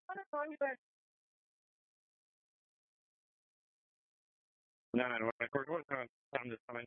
No, man, what kind of time is coming?